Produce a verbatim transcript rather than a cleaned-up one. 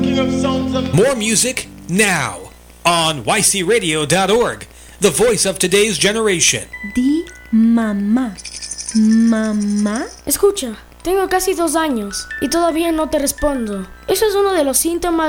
More music now on y c radio dot org, the voice of today's generation. Di mamá. Mamá. Escucha, tengo casi dos años y todavía no te respondo. Eso es uno de los síntomas